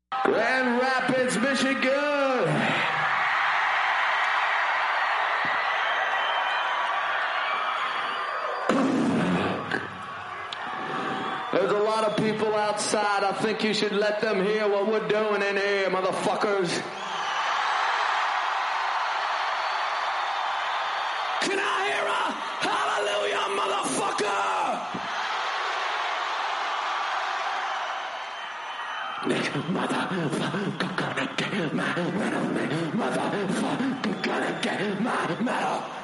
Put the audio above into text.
Grand Rapids, Michigan. There's a lot of people outside. I think you should let them hear what we're doing in here, motherfuckers. Can I hear a hallelujah, motherfucker? Motherfucker, gonna get my metal. Motherfucker, gonna get my metal.